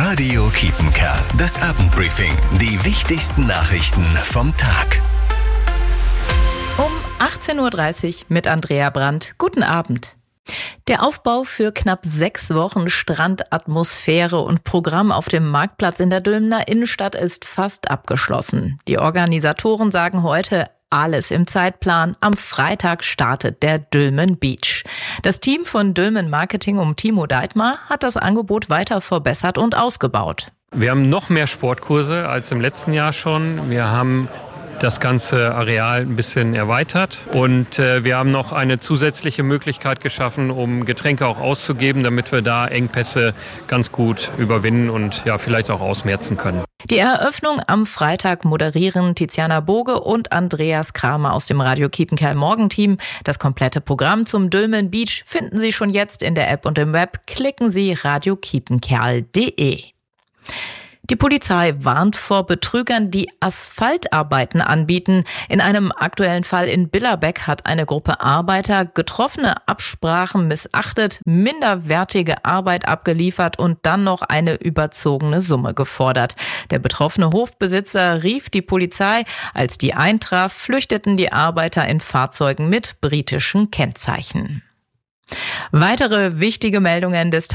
Radio Kiepenkerl, das Abendbriefing. Die wichtigsten Nachrichten vom Tag. Um 18.30 Uhr mit Andrea Brandt. Guten Abend. Der Aufbau für knapp 6 Wochen Strandatmosphäre und Programm auf dem Marktplatz in der Dülmener Innenstadt ist fast abgeschlossen. Die Organisatoren sagen heute, alles im Zeitplan. Am Freitag startet der Dülmen Beach. Das Team von Dülmen Marketing um Timo Deitmar hat das Angebot weiter verbessert und ausgebaut. Wir haben noch mehr Sportkurse als im letzten Jahr schon. Wir haben das ganze Areal ein bisschen erweitert und wir haben noch eine zusätzliche Möglichkeit geschaffen, um Getränke auch auszugeben, damit wir da Engpässe ganz gut überwinden und ja vielleicht auch ausmerzen können. Die Eröffnung am Freitag moderieren Tiziana Boge und Andreas Kramer aus dem Radio Kiepenkerl Morgenteam. Das komplette Programm zum Dülmen Beach finden Sie schon jetzt in der App und im Web. Klicken Sie radiokiepenkerl.de. Die Polizei warnt vor Betrügern, die Asphaltarbeiten anbieten. In einem aktuellen Fall in Billerbeck hat eine Gruppe Arbeiter getroffene Absprachen missachtet, minderwertige Arbeit abgeliefert und dann noch eine überzogene Summe gefordert. Der betroffene Hofbesitzer rief die Polizei. Als die eintraf, flüchteten die Arbeiter in Fahrzeugen mit britischen Kennzeichen. Weitere wichtige Meldungen des